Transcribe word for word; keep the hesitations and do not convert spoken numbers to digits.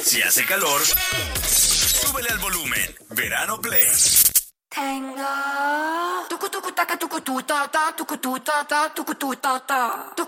Si hace calor, súbele al volumen. Verano Play. Tengo tucu tucu taca tucu tu ta ta tucu tu ta ta tucu tu ta ta tucu